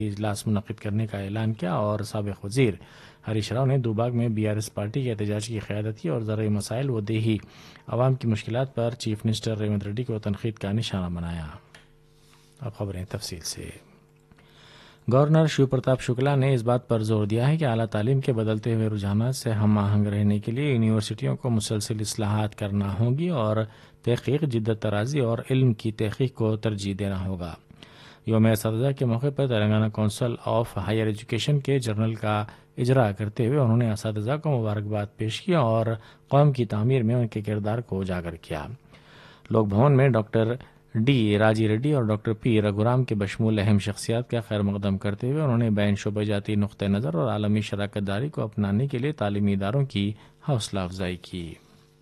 اجلاس منعقد کرنے کا اعلان کیا اور سابق وزیر ہریش راؤ نے دوباگ میں BRS پارٹی کے احتجاج کی قیادت کی اور زرعی مسائل و دیہی عوام کی مشکلات پر چیف منسٹر ریونت ریڈی کو تنقید کا نشانہ بنایا۔ اب خبریں تفصیل سے۔ گورنر شیو پرتاپ شکلا نے اس بات پر زور دیا ہے کہ اعلیٰ تعلیم کے بدلتے ہوئے رجحانات سے ہم آہنگ رہنے کے لیے یونیورسٹیوں کو مسلسل اصلاحات کرنا ہوگی اور تحقیق، جدت طرازی اور علم کی تحقیق کو ترجیح دینا ہوگا۔ یوم اساتذہ کے موقع پر Telangana council of higher education کے جرنل کا اجرا کرتے ہوئے انہوں نے اساتذہ کو مبارکباد پیش کی اور قوم کی تعمیر میں ان کے کردار کو اجاگر کیا۔ لوک بھون میں ڈاکٹر ڈی راجی ریڈی اور ڈاکٹر پی رگھورام کے بشمول اہم شخصیات کا خیر مقدم کرتے ہوئے انہوں نے بین شعبہ جاتی نقطہ نظر اور عالمی شراکت داری کو اپنانے کے لیے تعلیمی اداروں کی حوصلہ افزائی کی۔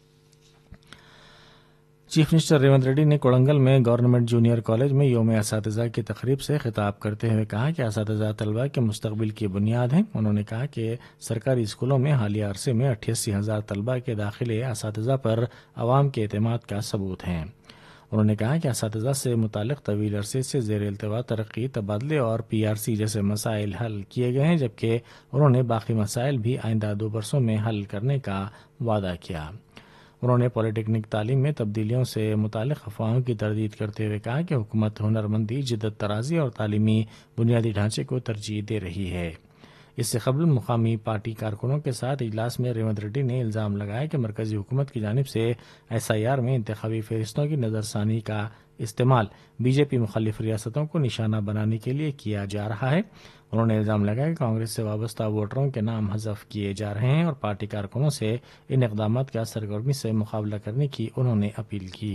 چیف منسٹر ریونت ریڈی نے کوڑنگل میں گورنمنٹ جونیئر کالج میں یوم اساتذہ کی تقریب سے خطاب کرتے ہوئے کہا کہ اساتذہ طلبہ کے مستقبل کی بنیاد ہیں۔ انہوں نے کہا کہ سرکاری اسکولوں میں حالیہ عرصے میں 88,000 طلبہ کے داخلے اساتذہ پر عوام کے اعتماد کا ثبوت ہیں۔ انہوں نے کہا کہ اساتذہ سے متعلق طویل عرصے سے زیر التوا ترقی، تبادلے اور PRC جیسے مسائل حل کیے گئے ہیں، جبکہ انہوں نے باقی مسائل بھی آئندہ 2 برسوں میں حل کرنے کا وعدہ کیا۔ انہوں نے پولی ٹیکنک تعلیم میں تبدیلیوں سے متعلق افواہوں کی تردید کرتے ہوئے کہا کہ حکومت ہنرمندی، جدت طرازی اور تعلیمی بنیادی ڈھانچے کو ترجیح دے رہی ہے۔ اس سے قبل مقامی پارٹی کارکنوں کے ساتھ اجلاس میں ریونت ریڈی نے الزام لگایا کہ مرکزی حکومت کی جانب سے SIR میں انتخابی فہرستوں کی نظر ثانی کا استعمال BJP مخالف ریاستوں کو نشانہ بنانے کے لیے کیا جا رہا ہے۔ انہوں نے الزام لگایا کہ کانگریس سے وابستہ ووٹروں کے نام حذف کیے جا رہے ہیں اور پارٹی کارکنوں سے ان اقدامات کا سرگرمی سے مقابلہ کرنے کی انہوں نے اپیل کی۔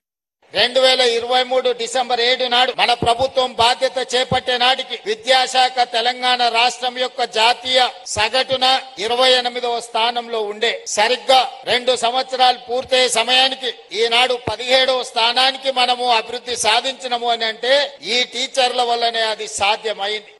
2023 డిసెంబర్ 7 నాడు మన ప్రభుత్వం బాధ్యత చేపట్టే నాటికి విద్యాశాఖ తెలంగాణ రాష్ట్రం యొక్క జాతీయ సగటున 28వ స్థానంలో ఉండే సరిగ్గా 2 సంవత్సరాలు పూర్తయ్యే సమయానికి ఈనాడు 17వ స్థానానికి మనము అభివృద్ధి సాధించినము అని అంటే ఈ టీచర్ల వల్లనే అది సాధ్యమైంది।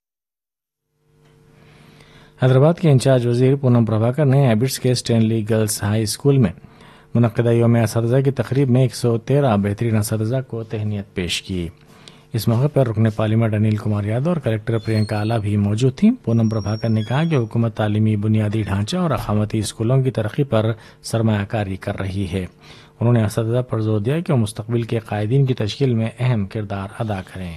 حیدرآباد کے انچارج وزیر پونم پربھاکر نے ایبٹس کے اسٹینلی گرلز ہائی اسکول میں منعقدہ یوم اساتذہ کی تقریب میں 113 بہترین اساتذہ کو تہنیت پیش کی۔ اس موقع پر رکن پارلیمنٹ انل کمار یادو اور کلکٹر پرینکا آلا بھی موجود تھیں۔ پونم پربھاکر نے کہا کہ حکومت تعلیمی بنیادی ڈھانچہ اور اقامتی اسکولوں کی ترقی پر سرمایہ کاری کر رہی ہے۔ انہوں نے اساتذہ پر زور دیا کہ وہ مستقبل کے قائدین کی تشکیل میں اہم کردار ادا کریں۔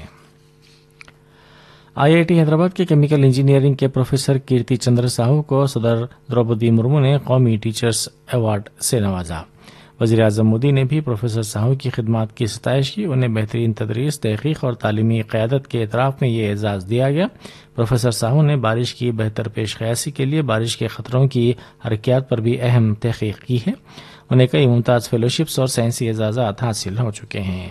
IIT حیدرآباد کے کیمیکل انجینئرنگ کے پروفیسر کیرتی چندر ساہو کو صدر دروپدی مرمو نے قومی ٹیچرز ایوارڈ سے نوازا۔ وزیر اعظم مودی نے بھی پروفیسر ساہو کی خدمات کی ستائش کی۔ انہیں بہترین تدریس، تحقیق اور تعلیمی قیادت کے اعتراف میں یہ اعزاز دیا گیا۔ پروفیسر ساہو نے بارش کی بہتر پیش قیاسی کے لیے بارش کے خطروں کی حرکیات پر بھی اہم تحقیق کی ہے۔ انہیں کئی ممتاز فیلوشپس اور سائنسی اعزازات حاصل ہو چکے ہیں۔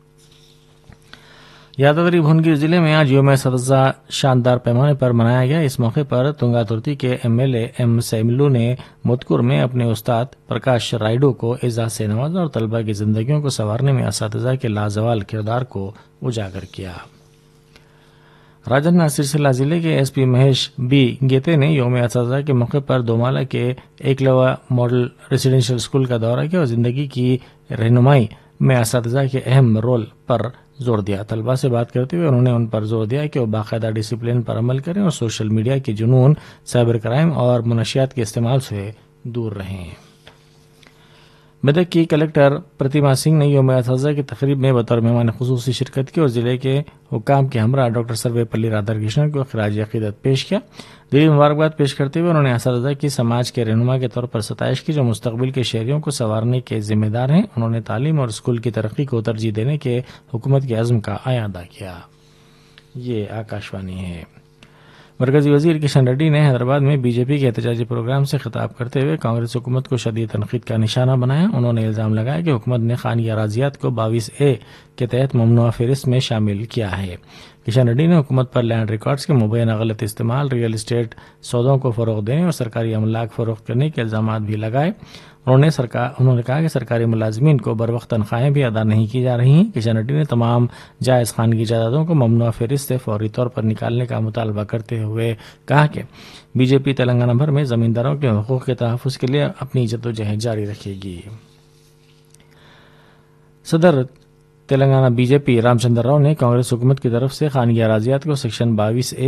یادوگری بھونگیر ضلع میں آج یوم اساتذہ شاندار پیمانے پر منایا گیا۔ اس موقع پر تنگا ترتی کے MLA M سیملو نے مدکور میں اپنے استاد پرکاش رائڈو کو اعزاز سے نوازا اور طلبہ کی زندگیوں کو سنوارنے میں اساتذہ کے لازوال کردار کو اجاگر کیا۔ راجندر سرسیلا ضلع کے SP مہیش B گیتے نے یوم اساتذہ کے موقع پر دومالا کے ایکلوا ماڈل ریزیڈینشل اسکول کا دورہ کیا اور زندگی کی رہنمائی میں اساتذہ کے اہم رول پر زور دیا۔ طلبہ سے بات کرتے ہوئے انہوں نے ان پر زور دیا کہ وہ باقاعدہ ڈسپلن پر عمل کریں اور سوشل میڈیا کے جنون، سائبر کرائم اور منشیات کے استعمال سے دور رہیں۔ میدک کی کلکٹر پرتیما سنگھ نے یوم اساتذہ کی تقریب میں بطور مہمان خصوصی شرکت کی اور ضلع کے حکام کے ہمراہ ڈاکٹر سروے پلی رادھا کرشنن کو خراج عقیدت پیش کیا۔ دلی مبارکباد پیش کرتے ہوئے انہوں نے اساتذہ کی سماج کے رہنما کے طور پر ستائش کی، جو مستقبل کے شہریوں کو سنوارنے کے ذمہ دار ہیں۔ انہوں نے تعلیم اور اسکول کی ترقی کو ترجیح دینے کے حکومت کے عزم کا اعادہ کیا۔ یہ آکاشوانی ہے۔ مرکزی وزیر کشن ریڈی نے حیدرآباد میں BJP کے احتجاجی پروگرام سے خطاب کرتے ہوئے کانگریس حکومت کو شدید تنقید کا نشانہ بنایا۔ انہوں نے الزام لگایا کہ حکومت نے خانگی اراضیات کو 22A کے تحت ممنوعہ فہرست میں شامل کیا ہے۔ کشن ریڈی نے حکومت پر لینڈ ریکارڈز کے مبینہ غلط استعمال، ریئل اسٹیٹ سودوں کو فروغ دینے اور سرکاری املاک فروخت کرنے کے الزامات بھی لگائے۔ انہوں نے کہا کہ سرکاری ملازمین کو بروقت تنخواہیں بھی ادا نہیں کی جا رہی ہیں۔ کشن ریڈی نے تمام جائز خانگی جائیدادوں کو ممنوعہ فہرست سے فوری طور پر نکالنے کا مطالبہ کرتے ہوئے کہا کہ BJP تلنگانہ بھر میں زمینداروں کے حقوق کے تحفظ کے لیے اپنی جدوجہد جاری رکھے گی۔ صدر तेलंगाना बीजेपी रामचंद्र राव ने कांग्रेस हुकूमत की तरफ से खानगी अराजियात को सेक्शन 22A